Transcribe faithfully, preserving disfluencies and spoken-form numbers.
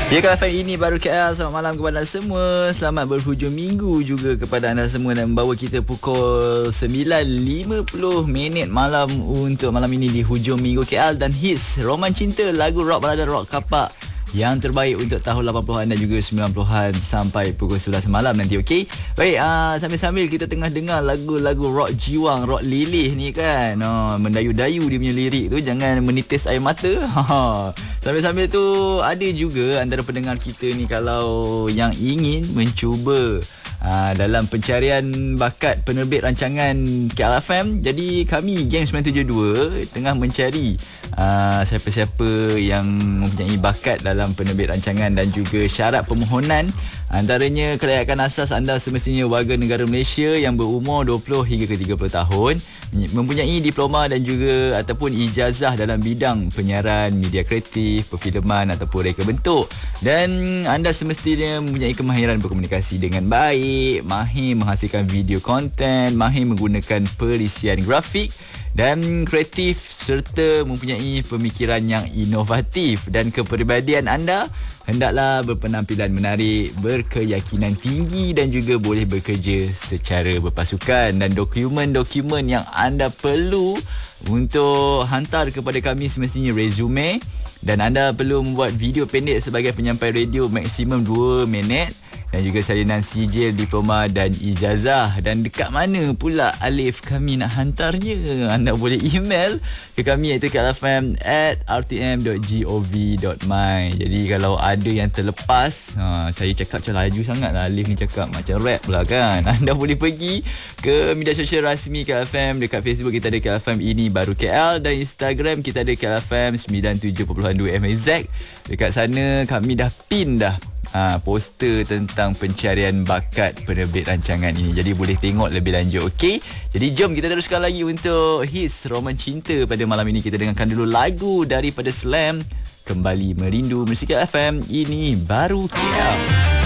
Ya, K F M ini baru K L. Selamat malam kepada anda semua. Selamat berhujung minggu juga kepada anda semua dan membawa kita pukul sembilan lima puluh minit malam untuk malam ini di hujung minggu K L dan hits Roman Cinta, lagu rock balada rock kapak yang terbaik untuk tahun lapan puluhan dan juga sembilan puluhan sampai pukul sebelas malam nanti, okey? Baik, uh, sambil-sambil kita tengah dengar lagu-lagu rock jiwang, rock lilih ni kan. Oh, mendayu-dayu dia punya lirik tu, jangan menitis air mata. Sambil-sambil tu ada juga antara pendengar kita ni kalau yang ingin mencuba Uh, dalam pencarian bakat penerbit rancangan K L F M. Jadi kami Geng sembilan tujuh dua tengah mencari uh, siapa-siapa yang mempunyai bakat dalam penerbit rancangan dan juga syarat permohonan. Antaranya kelayakan asas anda semestinya warga negara Malaysia yang berumur dua puluh hingga ke tiga puluh tahun, mempunyai diploma dan juga ataupun ijazah dalam bidang penyiaran, media kreatif, perfilman ataupun reka bentuk, dan anda semestinya mempunyai kemahiran berkomunikasi dengan baik, mahir menghasilkan video konten, mahir menggunakan perisian grafik dan kreatif serta mempunyai pemikiran yang inovatif, dan kepribadian anda hendaklah berpenampilan menarik, berkeyakinan tinggi dan juga boleh bekerja secara berpasukan. Dan dokumen-dokumen yang anda perlu untuk hantar kepada kami semestinya resume, dan anda perlu membuat video pendek sebagai penyampai radio maksimum dua minit, dan juga salinan sijil, diploma dan ijazah. Dan dekat mana pula Alif kami nak hantarnya? Anda boleh email ke kami iaitu k l f m at r t m dot gov dot my. Jadi kalau ada yang terlepas, ha, saya cakap macam laju sangat lah, Alif ni cakap macam rap pula kan. Anda boleh pergi ke media sosial rasmi K L F M. Dekat Facebook kita ada K L F M ini baru K L, dan Instagram kita ada K L F M sembilan tujuh perpuluhan dua M Z. Dekat sana kami dah pin dah Ha, poster tentang pencarian bakat penerbit rancangan ini. Jadi boleh tengok lebih lanjut, okey? Jadi jom kita teruskan lagi untuk hits Roman Cinta pada malam ini. Kita dengarkan dulu lagu daripada Slam, Kembali Merindu, Musik F M. Ini baru K L.